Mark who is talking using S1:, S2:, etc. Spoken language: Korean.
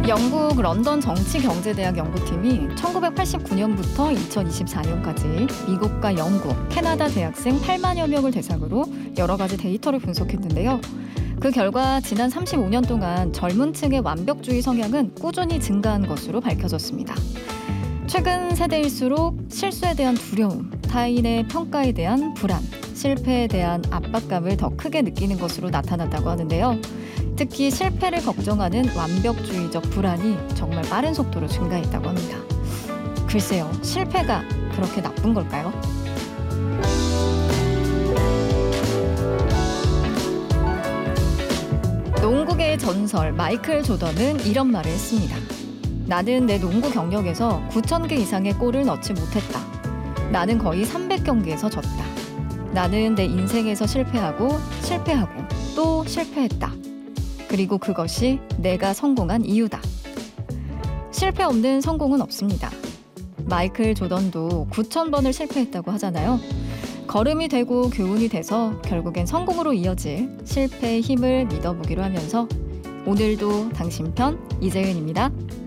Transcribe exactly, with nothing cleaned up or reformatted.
S1: 영국 런던 정치경제대학 연구팀이 천구백팔십구 년부터 이천이십사 년까지 미국과 영국, 캐나다 대학생 팔만여 명을 대상으로 여러 가지 데이터를 분석했는데요. 그 결과 지난 삼십오 년 동안 젊은 층의 완벽주의 성향은 꾸준히 증가한 것으로 밝혀졌습니다. 최근 세대일수록 실수에 대한 두려움, 타인의 평가에 대한 불안, 실패에 대한 압박감을 더 크게 느끼는 것으로 나타났다고 하는데요. 특히 실패를 걱정하는 완벽주의적 불안이 정말 빠른 속도로 증가했다고 합니다. 글쎄요, 실패가 그렇게 나쁜 걸까요? 농구계의 전설 마이클 조던은 이런 말을 했습니다. 나는 내 농구 경력에서 구천 개 이상의 골을 넣지 못했다. 나는 거의 삼백 경기에서 졌다. 나는 내 인생에서 실패하고 실패하고 또 실패했다. 그리고 그것이 내가 성공한 이유다. 실패 없는 성공은 없습니다. 마이클 조던도 구천 번을 실패했다고 하잖아요. 걸음이 되고 교훈이 돼서 결국엔 성공으로 이어질 실패의 힘을 믿어보기로 하면서 오늘도 당신 편 이재은입니다.